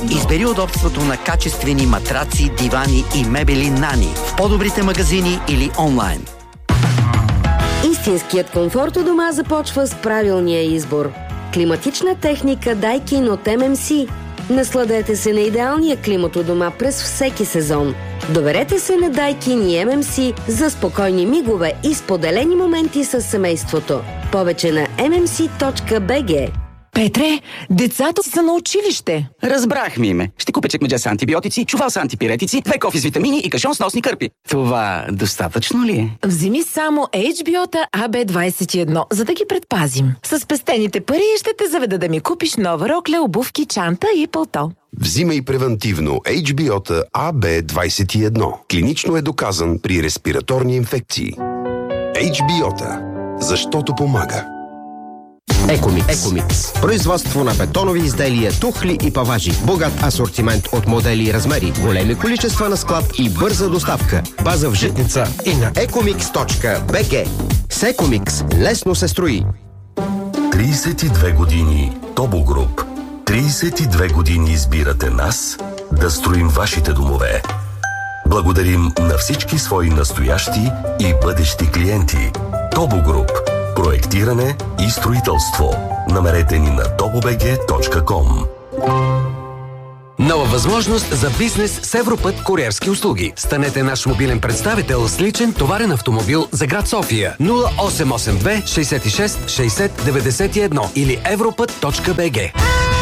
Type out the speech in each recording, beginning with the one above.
Избери удобството на качествени матраци, дивани и мебели Нани в по-добрите магазини или онлайн. Истинският комфорт у дома започва с правилния избор. Климатична техника Daikin от MMC. Насладете се на идеалния климат у дома през всеки сезон. Доверете се на Daikin и MMC за спокойни мигове и споделени моменти с семейството. Повече на mmc.bg. Петре, децата са на училище. Разбрах, Миме. Ще купя чекмедже с антибиотици, чувал с антипиретици, 2 кофи с витамини и кашон с носни кърпи. Това достатъчно ли е? Вземи само HBO-та AB21, за да ги предпазим. С спестените пари ще те заведа да ми купиш нова рокля, обувки, чанта и пълто. Взимай превентивно HBO-та AB21. Клинично е доказан при респираторни инфекции. HBO-та. Защото помага. Екомикс. Производство на бетонови изделия, тухли и паважи. Богат асортимент от модели и размери. Големи количества на склад и бърза доставка. База в Житница и на ecomix.bg. С Екомикс лесно се строи. 32 години Тобо Груп. 32 години избирате нас да строим вашите домове. Благодарим на всички свои настоящи и бъдещи клиенти. Тобо Груп. Проектиране и строителство. Намерете ни на tobobg.com. Нова възможност за бизнес с Европът куриерски услуги. Станете наш мобилен представител с личен товарен автомобил за град София. 0882 66 60 91 или европът.bg.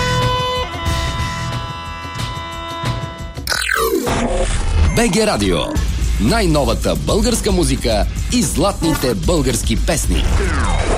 БГ Радио. Най-новата българска музика и златните български песни.